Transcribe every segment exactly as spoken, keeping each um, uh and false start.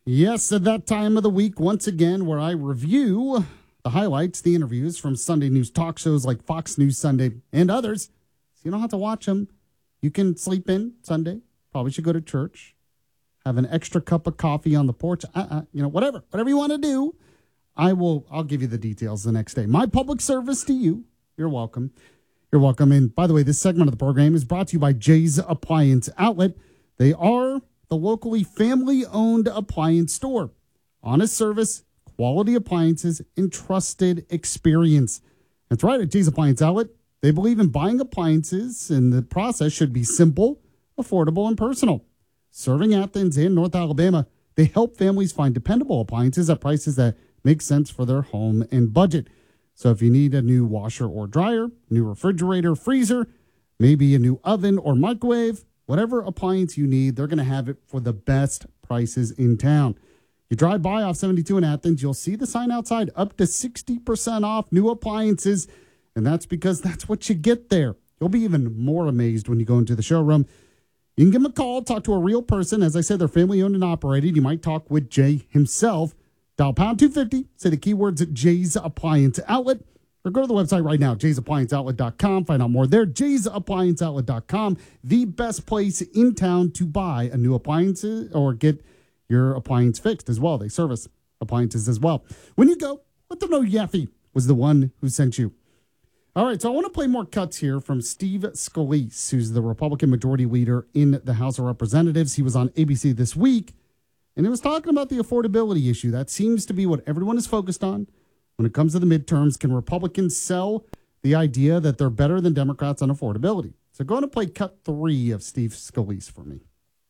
Yes, at that time of the week, once again, where I review the highlights, the interviews from Sunday news talk shows like Fox News Sunday and others. So you don't have to watch them. You can sleep in Sunday. Probably should go to church. Have an extra cup of coffee on the porch. Uh-uh, you know, whatever. Whatever you want to do. I will, I'll give you the details the next day. My public service to you. You're welcome. You're welcome. And by the way, this segment of the program is brought to you by Jay's Appliance Outlet. They are the locally family-owned appliance store. Honest service, quality appliances, and trusted experience. That's right, at Jay's Appliance Outlet, they believe in buying appliances, and the process should be simple, affordable, and personal. Serving Athens and North Alabama, they help families find dependable appliances at prices that make sense for their home and budget. So if you need a new washer or dryer, new refrigerator, freezer, maybe a new oven or microwave, whatever appliance you need, they're going to have it for the best prices in town. You drive by off seventy-two in Athens, you'll see the sign outside, up to sixty percent off new appliances. And that's because that's what you get there. You'll be even more amazed when you go into the showroom. You can give them a call, talk to a real person. As I said, they're family owned and operated. You might talk with Jay himself. Dial pound two fifty, say the keywords at Jay's Appliance Outlet, or go to the website right now, jays appliance outlet dot com. Find out more there, jays appliance outlet dot com, the best place in town to buy a new appliance or get your appliance fixed as well. They service appliances as well. When you go, let them know Yaffe was the one who sent you. All right, so I want to play more cuts here from Steve Scalise, who's the Republican Majority Leader in the House of Representatives. He was on A B C this week, and he was talking about the affordability issue. That seems to be what everyone is focused on. When it comes to the midterms, can Republicans sell the idea that they're better than Democrats on affordability? So go on to play cut three of Steve Scalise for me.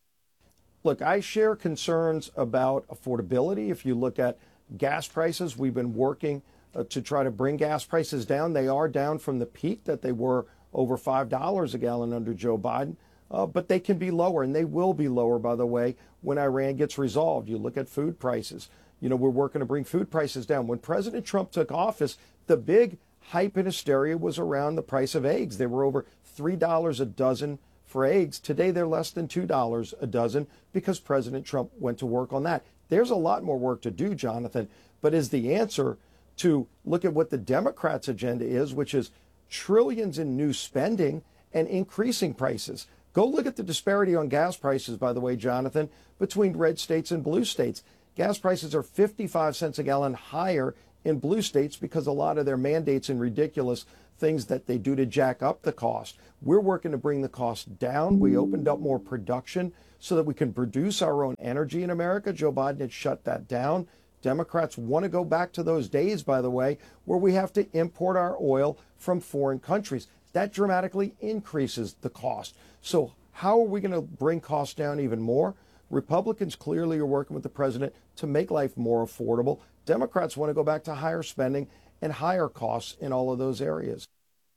Look, I share concerns about affordability. If you look at gas prices, we've been working uh, to try to bring gas prices down. They are down from the peak that they were over five dollars a gallon under Joe Biden, uh, but they can be lower, and they will be lower, by the way, when Iran gets resolved. You look at food prices. You know, we're working to bring food prices down. When President Trump took office, the big hype and hysteria was around the price of eggs. They were over three dollars a dozen for eggs. Today, they're less than two dollars a dozen because President Trump went to work on that. There's a lot more work to do, Jonathan, but is the answer to look at what the Democrats' agenda is, which is trillions in new spending and increasing prices. Go look at the disparity on gas prices, by the way, Jonathan, between red states and blue states. Gas prices are fifty-five cents a gallon higher in blue states because a lot of their mandates and ridiculous things that they do to jack up the cost. We're working to bring the cost down. We opened up more production so that we can produce our own energy in America. Joe Biden had shut that down. Democrats want to go back to those days, by the way, where we have to import our oil from foreign countries. That dramatically increases the cost. So how are we going to bring costs down even more? Republicans clearly are working with the president to make life more affordable. Democrats want to go back to higher spending and higher costs in all of those areas.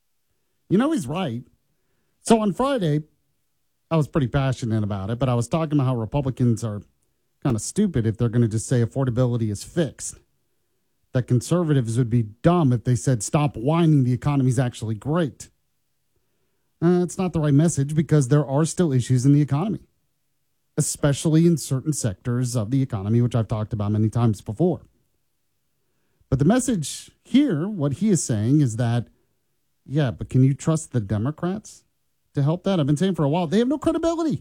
You know, he's right. So on Friday, I was pretty passionate about it, but I was talking about how Republicans are kind of stupid if they're going to just say affordability is fixed. That conservatives would be dumb if they said, stop whining, the economy's actually great. Uh, it's not the right message because there are still issues in the economy, especially in certain sectors of the economy, which I've talked about many times before. But the message here, what he is saying is that, yeah, but can you trust the Democrats to help that? I've been saying for a while, they have no credibility.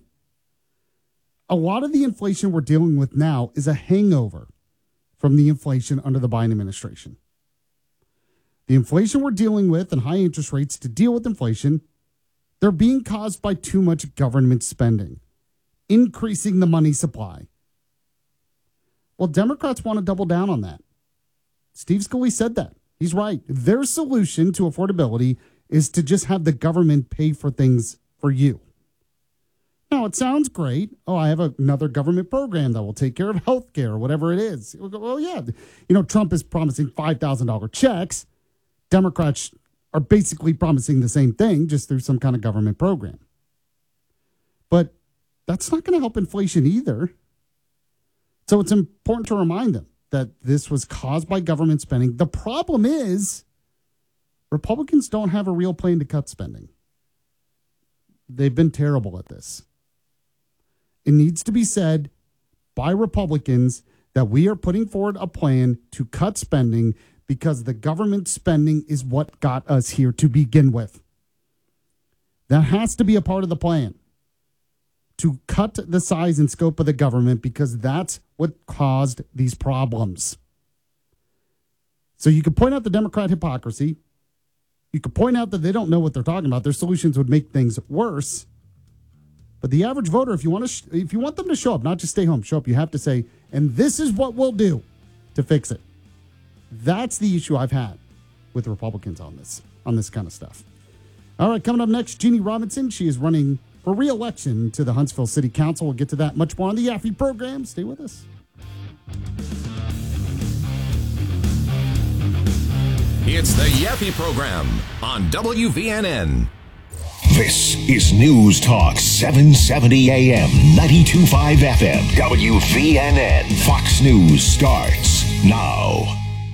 A lot of the inflation we're dealing with now is a hangover from the inflation under the Biden administration. The inflation we're dealing with and high interest rates to deal with inflation, they're being caused by too much government spending, increasing the money supply. Well, Democrats want to double down on that. Steve Scalise said that. He's right. Their solution to affordability is to just have the government pay for things for you. Now, it sounds great. Oh, I have another government program that will take care of health care or whatever it is. Well, yeah. You know, Trump is promising five thousand dollars checks. Democrats are basically promising the same thing, just through some kind of government program. But that's not going to help inflation either. So it's important to remind them that this was caused by government spending. The problem is Republicans don't have a real plan to cut spending. They've been terrible at this. It needs to be said, by Republicans that we are putting forward a plan to cut spending because the government spending is what got us here to begin with. That has to be a part of the plan, to cut the size and scope of the government, because that's what caused these problems. So you could point out the Democrat hypocrisy. You could point out that they don't know what they're talking about. Their solutions would make things worse. But the average voter, if you want to, sh- if you want them to show up, not just stay home, show up, you have to say, and this is what we'll do to fix it. That's the issue I've had with Republicans on this, on this kind of stuff. All right, coming up next, Jeannie Robinson. She is running for re-election to the Huntsville City Council. We'll get to that much more on the Yaffe program. Stay with us. It's the Yaffe program on W V N N. This is News Talk seven seventy A M, ninety-two point five F M, W V N N. Fox News starts now.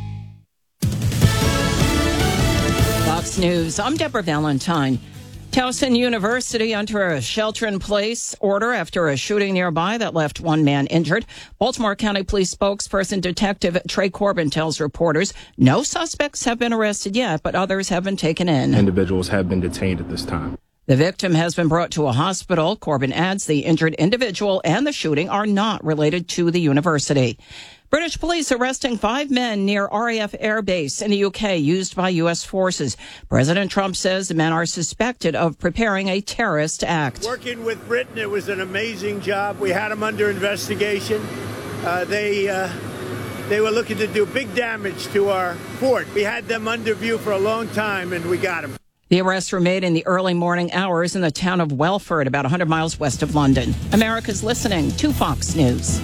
Fox News, I'm Deborah Valentine. Towson University under a shelter-in-place order after a shooting nearby that left one man injured. Baltimore County Police spokesperson Detective Trey Corbin tells reporters no suspects have been arrested yet, but others have been taken in. Individuals have been detained at this time. The victim has been brought to a hospital. Corbin adds the injured individual and the shooting are not related to the university. British police arresting five men near R A F Air Base in the U K used by U S forces. President Trump says the men are suspected of preparing a terrorist act. Working with Britain, it was an amazing job. We had them under investigation. Uh, they uh, they were looking to do big damage to our fort. We had them under view for a long time, and we got them. The arrests were made in the early morning hours in the town of Welford, about one hundred miles west of London. America's listening to Fox News.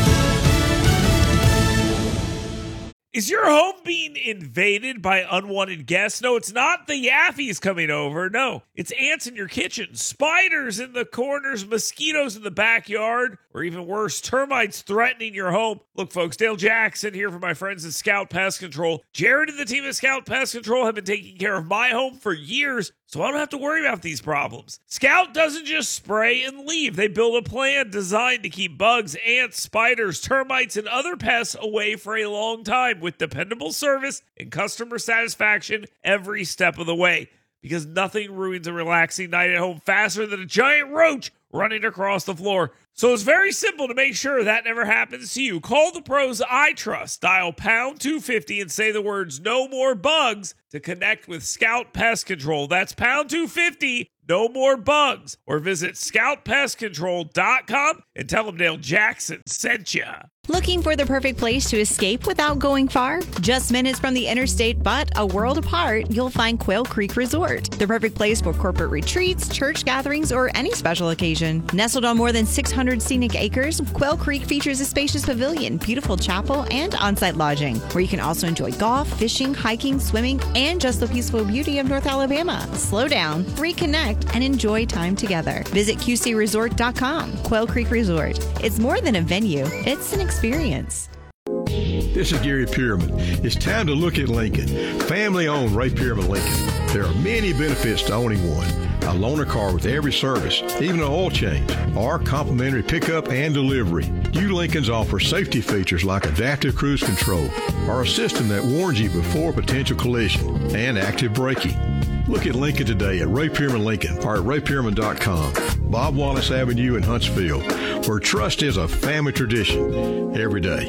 Is your home being invaded by unwanted guests? No, it's not the Yaffes coming over. No, it's ants in your kitchen, spiders in the corners, mosquitoes in the backyard, or even worse, termites threatening your home. Look, folks, Dale Jackson here for my friends at Scout Pest Control. Jared and the team at Scout Pest Control have been taking care of my home for years, so I don't have to worry about these problems. Scout doesn't just spray and leave. They build a plan designed to keep bugs, ants, spiders, termites, and other pests away for a long time with dependable service and customer satisfaction every step of the way. Because nothing ruins a relaxing night at home faster than a giant roach running across the floor. So it's very simple to make sure that never happens to you. Call the pros I trust. Dial pound two fifty and say the words "no more bugs" to connect with Scout Pest Control. That's pound two fifty, no more bugs. Or visit scout pest control dot com and tell them Dale Jackson sent you. Looking for the perfect place to escape without going far? Just minutes from the interstate, but a world apart, you'll find Quail Creek Resort. The perfect place for corporate retreats, church gatherings, or any special occasion. Nestled on more than six hundred scenic acres, Quail Creek features a spacious pavilion, beautiful chapel, and on-site lodging, where you can also enjoy golf, fishing, hiking, swimming, and just the peaceful beauty of North Alabama. Slow down, reconnect, and enjoy time together. Visit Q C resort dot com. Quail Creek Resort. It's more than a venue, it's an experience. This is Gary Pierman. It's time to look at Lincoln. Family-owned Ray Pierman Lincoln. There are many benefits to owning one. A loaner car with every service, even an oil change, or complimentary pickup and delivery. New Lincolns offer safety features like adaptive cruise control, or a system that warns you before potential collision, and active braking. Look at Lincoln today at Ray Pierman Lincoln or at ray pierman dot com. Bob Wallace Avenue in Huntsville, where trust is a family tradition every day.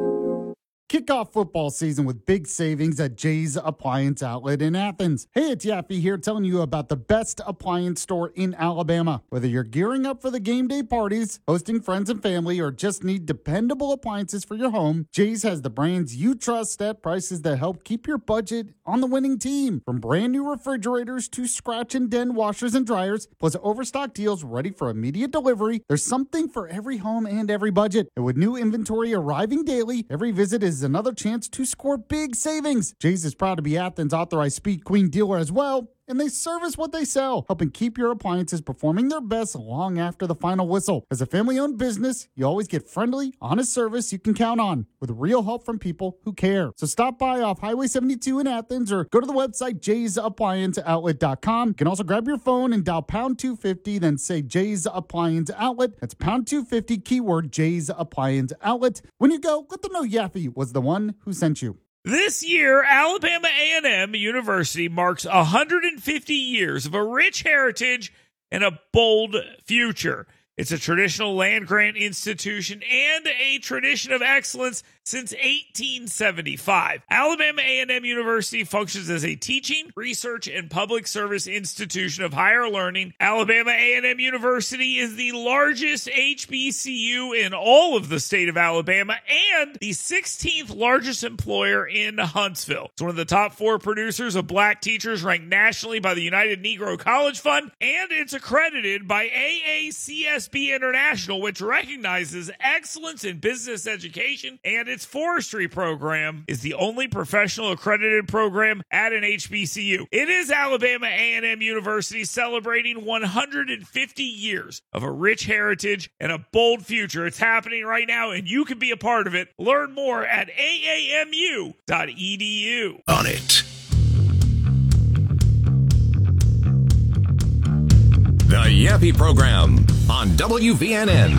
Kick off football season with big savings at Jay's Appliance Outlet in Athens. Hey, it's Yaffe here telling you about the best appliance store in Alabama. Whether you're gearing up for the game day parties, hosting friends and family, or just need dependable appliances for your home, Jay's has the brands you trust at prices that help keep your budget on the winning team. From brand new refrigerators to scratch and dent washers and dryers, plus overstock deals ready for immediate delivery, there's something for every home and every budget. And with new inventory arriving daily, every visit is another chance to score big savings. Jay's is proud to be Athens' authorized Speed Queen dealer as well. and they service what they sell, helping keep your appliances performing their best long after the final whistle. As a family-owned business, you always get friendly, honest service you can count on, with real help from people who care. So stop by off Highway seventy-two in Athens or go to the website jays appliance outlet dot com. You can also grab your phone and dial pound two fifty, then say Jay's Appliance Outlet. That's pound two fifty, keyword Jay's Appliance Outlet. When you go, let them know Yaffe was the one who sent you. This year, Alabama A and M University marks one hundred fifty years of a rich heritage and a bold future. It's a traditional land-grant institution and a tradition of excellence since eighteen seventy-five. Alabama A and M University functions as a teaching, research, and public service institution of higher learning. Alabama A and M University is the largest H B C U in all of the state of Alabama and the sixteenth largest employer in Huntsville. It's one of the top four producers of black teachers ranked nationally by the United Negro College Fund, and it's accredited by A A C S B International, which recognizes excellence in business education, and its forestry program is the only professional accredited program at an H B C U. It is Alabama A and M University celebrating one hundred fifty years of a rich heritage and a bold future. It's happening right now, and you can be a part of it. Learn more at A A M U dot E D U. On it. The Yaffe Program on W V N N.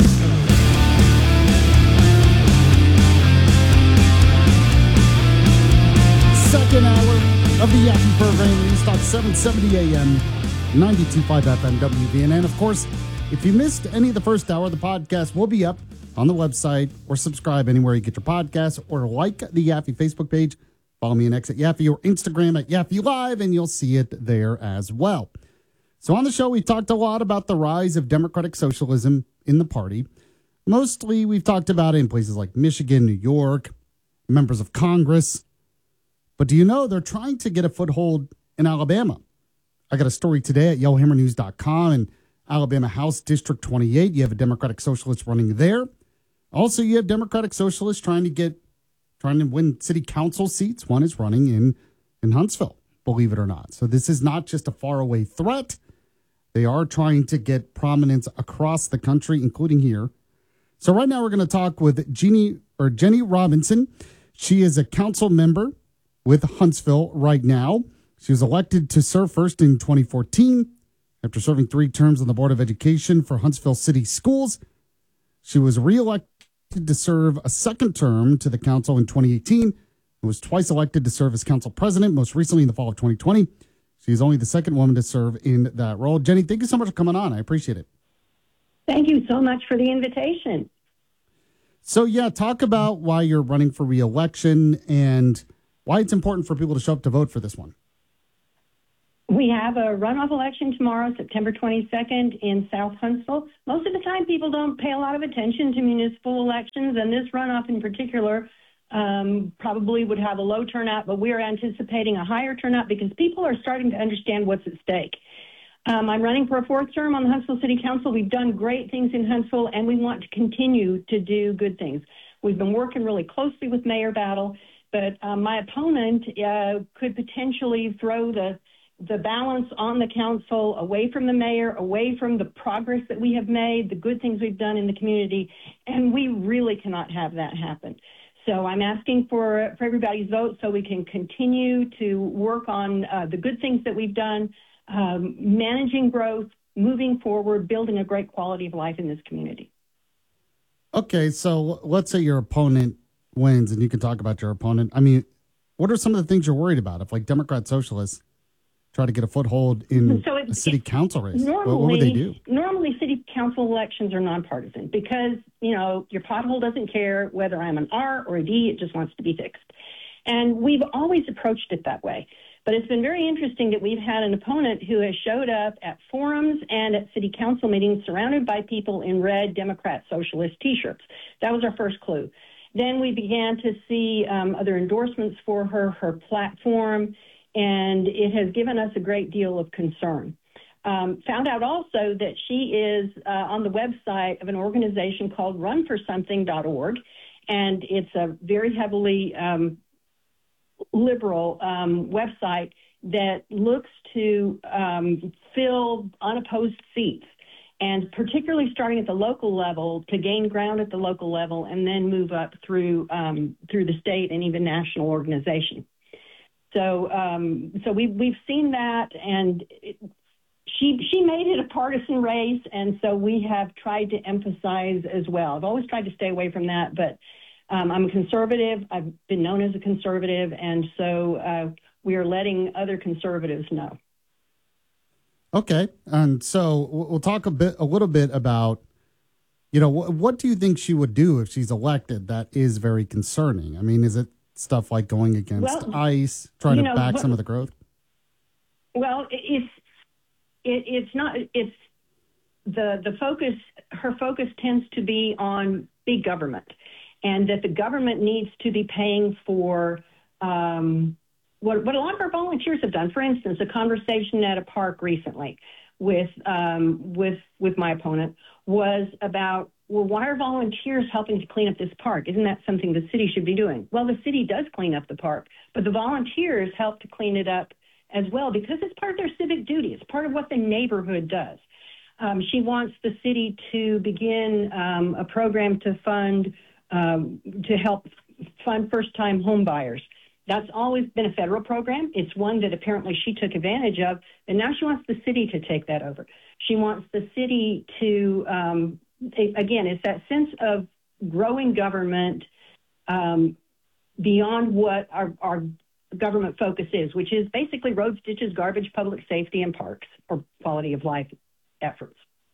Second hour of the Yaffe Program, News Talk seven seventy A M, ninety-two point five F M W V N N. Of course, if you missed any of the first hour, the podcast will be up on the website, or subscribe anywhere you get your podcasts, or like the Yaffe Facebook page. Follow me on X at Yaffe or Instagram at Yaffe Live, and you'll see it there as well. So on the show, we talked a lot about the rise of democratic socialism in the party. Mostly, we've talked about it in places like Michigan, New York, members of Congress. But do you know they're trying to get a foothold in Alabama? I got a story today at yellow hammer news dot com. In Alabama House District twenty-eight, you have a Democratic Socialist running there. Also, you have Democratic Socialists trying to get, trying to win city council seats. One is running in, in Huntsville, believe it or not. So this is not just a faraway threat. They are trying to get prominence across the country, including here. So right now we're going to talk with Jeannie or Jenny Robinson. She is a council member with Huntsville right now. She was elected to serve first in twenty fourteen after serving three terms on the Board of Education for Huntsville City Schools. She was reelected to serve a second term to the council in twenty eighteen and was twice elected to serve as council president, most recently in the fall of twenty twenty. She's only the second woman to serve in that role. Jenny, thank you so much for coming on. I appreciate it. Thank you so much for the invitation. So, yeah, talk about why you're running for re-election and why it's important for people to show up to vote for this one. We have a runoff election tomorrow, September twenty-second, in South Huntsville. Most of the time, people don't pay a lot of attention to municipal elections, and this runoff in particular um, probably would have a low turnout, but we're anticipating a higher turnout because people are starting to understand what's at stake. Um, I'm running for a fourth term on the Huntsville City Council. We've done great things in Huntsville, and we want to continue to do good things. We've been working really closely with Mayor Battle, but um, my opponent uh, could potentially throw the the balance on the council away from the mayor, away from the progress that we have made, the good things we've done in the community, and we really cannot have that happen. So I'm asking for, for everybody's vote so we can continue to work on uh, the good things that we've done, um, managing growth, moving forward, building a great quality of life in this community. Okay, so let's say your opponent wins, and you can talk about your opponent. I mean, what are some of the things you're worried about? If, like, Democrat socialists try to get a foothold in so it, a city council race, normally, what, what would they do? Normally, city council elections are nonpartisan because, you know, your pothole doesn't care whether I'm an R or a D. It just wants to be fixed. And we've always approached it that way. But it's been very interesting that we've had an opponent who has showed up at forums and at city council meetings surrounded by people in red Democrat socialist T-shirts. That was our first clue. Then we began to see um, other endorsements for her, her platform, and it has given us a great deal of concern. Um, found out also that she is uh, on the website of an organization called run for something dot org, and it's a very heavily um, liberal um, website, that looks to um, fill unopposed seats, and particularly starting at the local level to gain ground at the local level and then move up through um, through the state and even national organization. So, um, so we we've seen that, and it, she she made it a partisan race, and so we have tried to emphasize as well. I've always tried to stay away from that, but um, I'm a conservative. I've been known as a conservative, and so uh, we are letting other conservatives know. Okay, and so we'll talk a bit, a little bit about, you know, what, what do you think she would do if she's elected? That is very concerning. I mean, is it stuff like going against well, ICE, trying to know, back but, some of the growth? Well, it's it, it's not it's the the focus. Her focus tends to be on big government, and that the government needs to be paying for. Um, What, what a lot of our volunteers have done, for instance, a conversation at a park recently with um, with with my opponent was about, well, why are volunteers helping to clean up this park? Isn't that something the city should be doing? Well, the city does clean up the park, but the volunteers help to clean it up as well because it's part of their civic duty. It's part of what the neighborhood does. Um, she wants the city to begin um, a program to fund um, to help fund first-time home buyers. That's always been a federal program. It's one that apparently she took advantage of, and now she wants the city to take that over. She wants the city to, um, again, it's that sense of growing government um, beyond what our, our government focus is, which is basically roads, ditches, garbage, public safety, and parks, or quality of life efforts.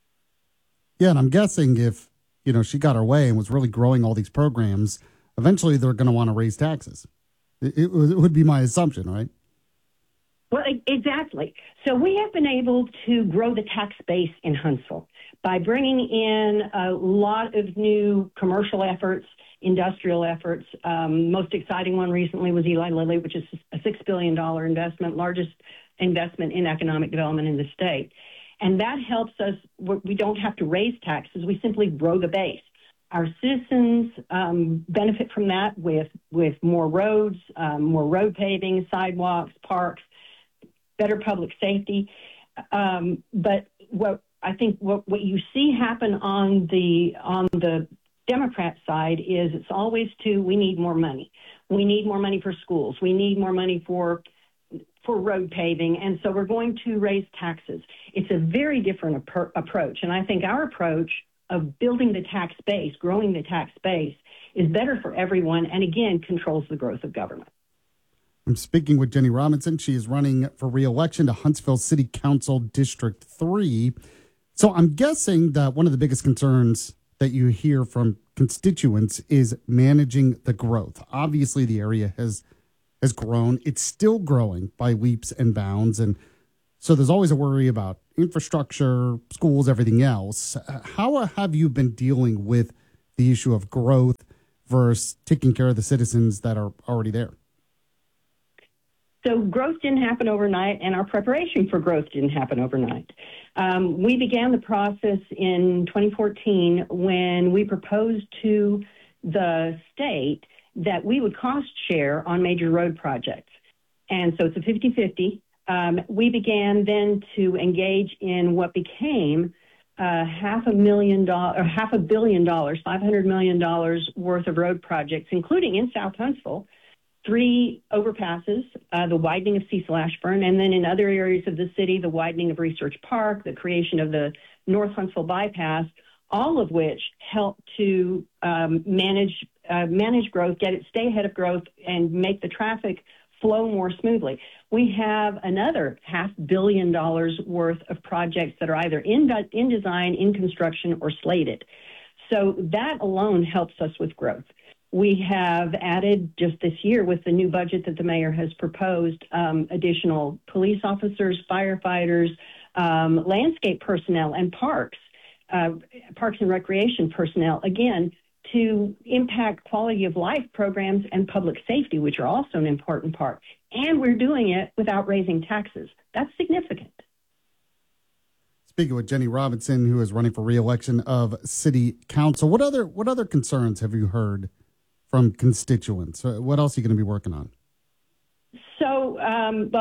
Yeah, and I'm guessing if, you know, she got her way and was really growing all these programs, eventually they're going to want to raise taxes. It, it would be my assumption, right? Well, exactly. So we have been able to grow the tax base in Huntsville by bringing in a lot of new commercial efforts, industrial efforts. Um, most exciting one recently was Eli Lilly, which is a six billion dollars investment, largest investment in economic development in the state. And that helps us. We don't have to raise taxes. We simply grow the base. Our citizens um, benefit from that with, with more roads, um, more road paving, sidewalks, parks, better public safety. Um, but what I think what, what you see happen on the on the Democrat side is it's always to, we need more money. We need more money for schools. We need more money for for road paving. And so we're going to raise taxes. It's a very different ap- approach. And I think our approach of building the tax base, growing the tax base, is better for everyone and, again, controls the growth of government. I'm speaking with Jenny Robinson. She is running for re-election to Huntsville City Council District three. So I'm guessing that one of the biggest concerns that you hear from constituents is managing the growth. Obviously, the area has has grown. It's still growing by leaps and bounds. And so there's always a worry about infrastructure, schools, everything else. How have you been dealing with the issue of growth versus taking care of the citizens that are already there? So growth didn't happen overnight, and our preparation for growth didn't happen overnight. Um, we began the process in twenty fourteen when we proposed to the state that we would cost share on major road projects. And so it's a fifty-fifty. Um, we began then to engage in what became uh, half a million dollars, or half a billion dollars, five hundred million dollars worth of road projects, including in South Huntsville, three overpasses, uh, the widening of Cecil Ashburn, and then in other areas of the city, the widening of Research Park, the creation of the North Huntsville bypass, all of which help to um, manage uh, manage growth, get it, stay ahead of growth, and make the traffic flow more smoothly. We have another half billion dollars worth of projects that are either in, in design, in construction, or slated. So that alone helps us with growth. We have added just this year with the new budget that the mayor has proposed, um, additional police officers, firefighters, um, landscape personnel, and parks, uh, parks and recreation personnel, again, to impact quality of life programs and public safety, which are also an important part. And we're doing it without raising taxes. That's significant. Speaking with Jenny Robinson, who is running for re-election of City Council, what other what other concerns have you heard from constituents? What else are you going to be working on? So, um, well,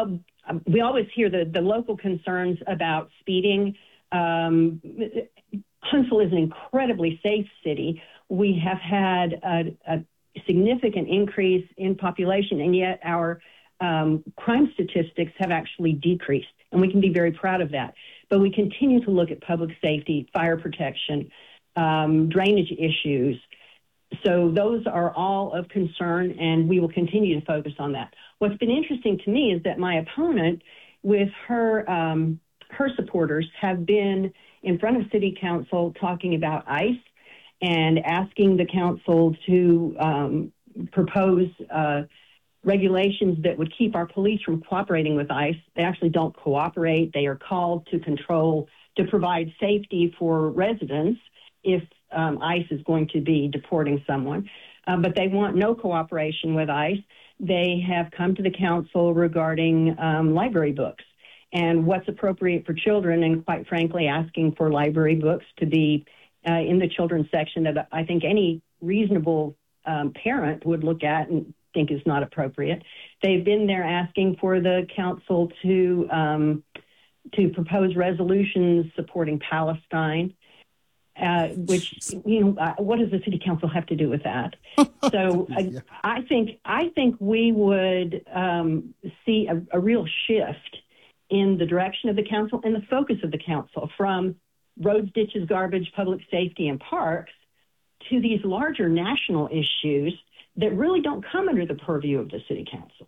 we always hear the, the local concerns about speeding. Um, Huntsville is an incredibly safe city. We have had a, a significant increase in population, and yet our um, crime statistics have actually decreased, and we can be very proud of that. But we continue to look at public safety, fire protection, um, drainage issues. So those are all of concern, and we will continue to focus on that. What's been interesting to me is that my opponent, with her um, her supporters, have been in front of City Council talking about ICE and asking the council to um, propose uh, regulations that would keep our police from cooperating with ICE. They actually don't cooperate. They are called to control, to provide safety for residents if um, ICE is going to be deporting someone. Uh, but they want no cooperation with ICE. They have come to the council regarding um, library books and what's appropriate for children, and quite frankly, asking for library books to be uh, in the children's section that I think any reasonable um, parent would look at and think is not appropriate. They've been there asking for the council to um, to propose resolutions supporting Palestine, uh, which, you know, uh, what does the city council have to do with that? So yeah. I, I think I think we would um, see a, a real shift in the direction of the council and the focus of the council from roads, ditches, garbage, public safety, and parks to these larger national issues that really don't come under the purview of the city council.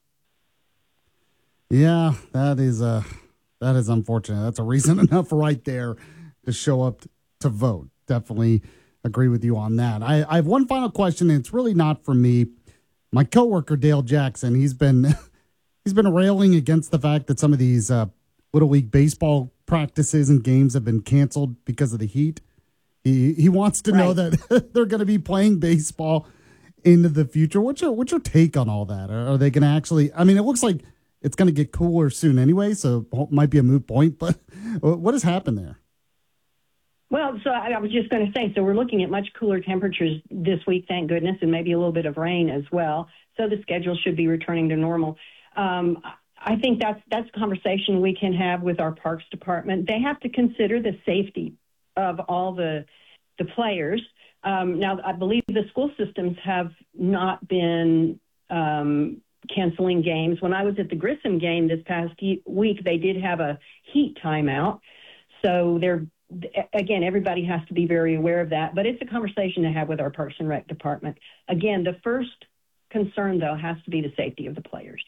Yeah, that is uh, that is unfortunate. That's a reason enough right there to show up to vote. Definitely agree with you on that. I, I have one final question, and it's really not for me. My coworker Dale Jackson, he's been he's been railing against the fact that some of these uh, Little League baseball practices and games have been canceled because of the heat. He he wants to right. know that they're going to be playing baseball into the future. What's your what's your take on all that? Are, are they going to actually? I mean, it looks like it's going to get cooler soon anyway, so it might be a moot point. But what has happened there? Well, so I, I was just going to say, so we're looking at much cooler temperatures this week, thank goodness, and maybe a little bit of rain as well. So the schedule should be returning to normal. Um, I think that's that's a conversation we can have with our Parks Department. They have to consider the safety of all the the players. Um, now, I believe the school systems have not been um, canceling games. When I was at the Grissom game this past week, they did have a heat timeout. So they're Again, everybody has to be very aware of that, but it's a conversation to have with our Parks and Rec department. Again, the first concern, though, has to be the safety of the players.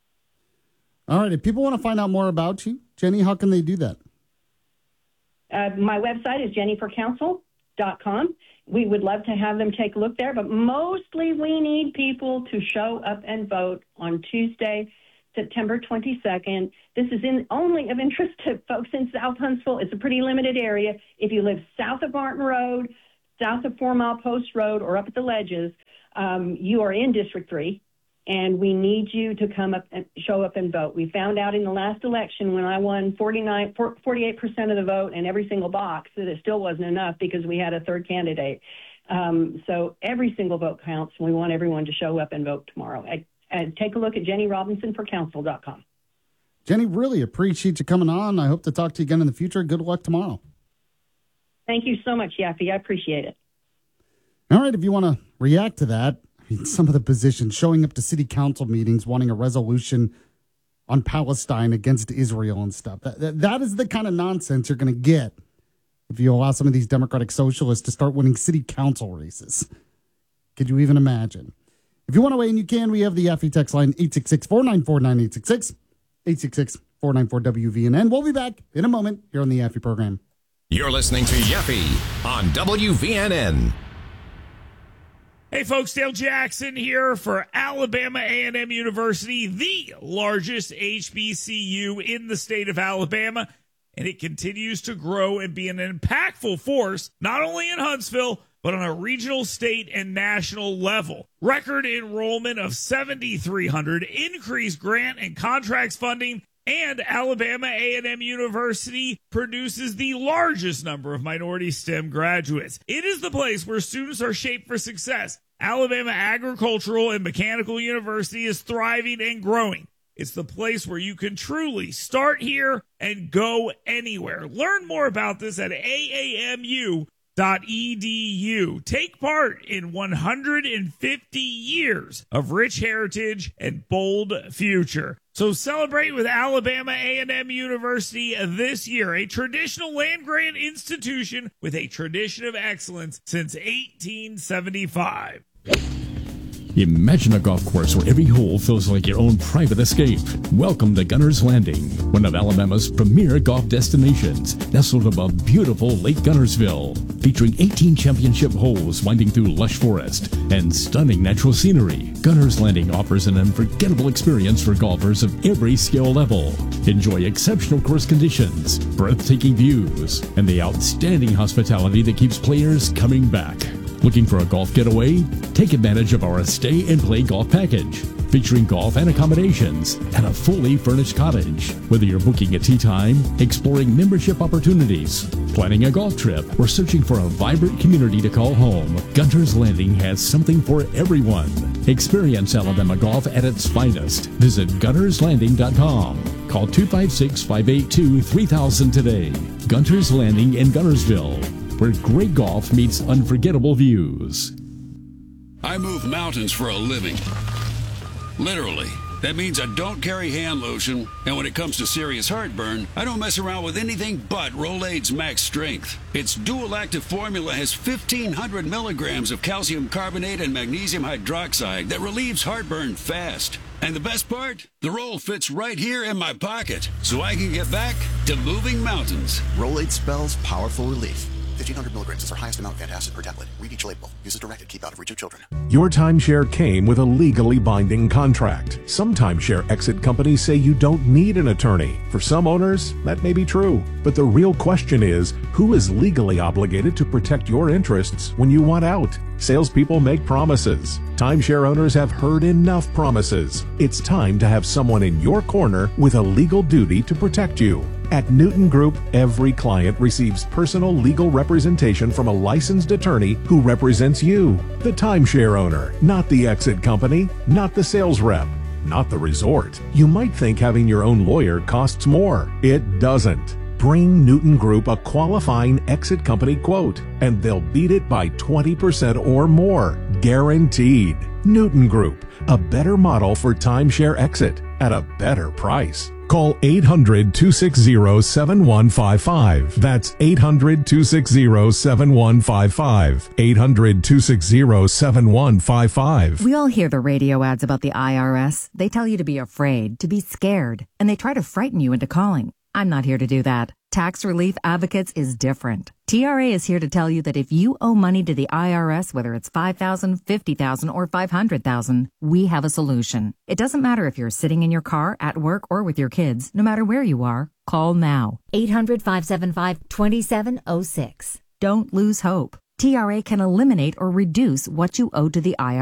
All right. If people want to find out more about you, Jenny, how can they do that? Uh, my website is jenny for council dot com. We would love to have them take a look there, but mostly we need people to show up and vote on Tuesday, September twenty-second. This is in only of interest to folks in South Huntsville. It's a pretty limited area. If you live south of Martin Road, south of Four Mile Post Road, or up at the Ledges, um, you are in District three, and we need you to come up and show up and vote. We found out in the last election when I won forty-nine, forty-eight percent of the vote in every single box that it still wasn't enough because we had a third candidate. Um, so every single vote counts, and we want everyone to show up and vote tomorrow. I, And take a look at jenny robinson for council dot com. Jenny, really appreciate you coming on. I hope to talk to you again in the future. Good luck tomorrow. Thank you so much, Yaffe. I appreciate it. All right, if you want to react to that, I mean, some of the positions, showing up to city council meetings, wanting a resolution on Palestine against Israel and stuff. That, that, that is the kind of nonsense you're going to get if you allow some of these Democratic socialists to start winning city council races. Could you even imagine? If you want to weigh in, you can. We have the Yaffe text line, eight six six, four nine four, nine eight six six, eight six six, four nine four, W V N N. We'll be back in a moment here on the Yaffe program. You're listening to Yaffe on W V N N. Hey, folks, Dale Jackson here for Alabama A and M University, the largest H B C U in the state of Alabama, and it continues to grow and be an impactful force, not only in Huntsville, but on a regional, state, and national level. Record enrollment of seven thousand three hundred, increased grant and contracts funding, and Alabama A and M University produces the largest number of minority STEM graduates. It is the place where students are shaped for success. Alabama Agricultural and Mechanical University is thriving and growing. It's the place where you can truly start here and go anywhere. Learn more about this at A A M U dot E D U. Take part in one hundred fifty years of rich heritage and bold future. So celebrate with Alabama A and M University this year, a traditional land-grant institution with a tradition of excellence since eighteen seventy-five. Imagine a golf course where every hole feels like your own private escape. Welcome to Gunner's Landing, one of Alabama's premier golf destinations, nestled above beautiful Lake Gunnersville, featuring eighteen championship holes winding through lush forest and stunning natural scenery. Gunner's Landing offers an unforgettable experience for golfers of every skill level. Enjoy exceptional course conditions, breathtaking views, and the outstanding hospitality that keeps players coming back. Looking for a golf getaway? Take advantage of our Stay and Play Golf Package, featuring golf and accommodations and a fully furnished cottage. Whether you're booking a tee time, exploring membership opportunities, planning a golf trip, or searching for a vibrant community to call home, Gunner's Landing has something for everyone. Experience Alabama golf at its finest. Visit gunners landing dot com. Call two five six, five eight two, three thousand today. Gunner's Landing in Gunnersville, where great golf meets unforgettable views. I move mountains for a living. Literally. That means I don't carry hand lotion, and when it comes to serious heartburn, I don't mess around with anything but Rolaids Max Strength. Its dual active formula has fifteen hundred milligrams of calcium carbonate and magnesium hydroxide that relieves heartburn fast. And the best part? The roll fits right here in my pocket, so I can get back to moving mountains. Rolaids spells powerful relief. fifteen hundred milligrams is our highest amount of antacid per tablet. Read each label. Use as directed. Keep out of reach of children. Your timeshare came with a legally binding contract. Some timeshare exit companies say you don't need an attorney. For some owners, that may be true. But the real question is, who is legally obligated to protect your interests when you want out? Salespeople make promises. Timeshare owners have heard enough promises. It's time to have someone in your corner with a legal duty to protect you. At Newton Group, every client receives personal legal representation from a licensed attorney who represents you, the timeshare owner, not the exit company, not the sales rep, not the resort. You might think having your own lawyer costs more. It doesn't. Bring Newton Group a qualifying exit company quote, and they'll beat it by twenty percent or more, guaranteed. Newton Group, a better model for timeshare exit at a better price. Call eight hundred, two six zero, seven one five five. That's eight hundred, two six zero, seven one five five. eight hundred, two six zero, seven one five five. We all hear the radio ads about the I R S. They tell you to be afraid, to be scared, and they try to frighten you into calling. I'm not here to do that. Tax Relief Advocates is different. T R A is here to tell you that if you owe money to the I R S, whether it's five thousand dollars, fifty thousand dollars, or five hundred thousand dollars, we have a solution. It doesn't matter if you're sitting in your car, at work, or with your kids. No matter where you are, call now. eight hundred, five seven five, two seven zero six. Don't lose hope. T R A can eliminate or reduce what you owe to the I R S.